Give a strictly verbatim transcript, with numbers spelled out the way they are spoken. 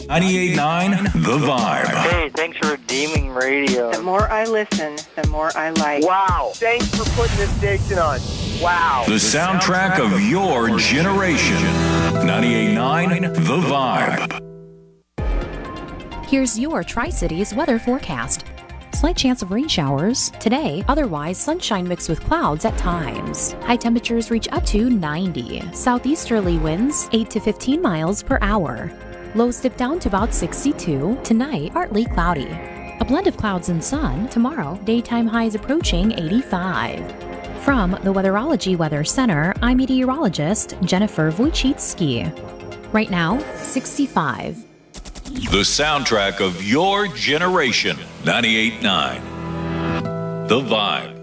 ninety-eight point nine The Vibe. Hey, thanks for redeeming radio. The more I listen, the more I like. Wow. Thanks for putting this station on. Wow. The soundtrack of your generation. ninety-eight point nine The Vibe. Here's your Tri-Cities weather forecast. Slight chance of rain showers today, otherwise sunshine mixed with clouds at times. High temperatures reach up to ninety. Southeasterly winds eight to fifteen miles per hour. Lows dip down to about sixty-two. Tonight, partly cloudy. A blend of clouds and sun. Tomorrow, daytime highs approaching eighty-five. From the Weatherology Weather Center, I'm meteorologist Jennifer Wojcicki. Right now, sixty-five. The soundtrack of your generation. ninety-eight point nine The Vibe.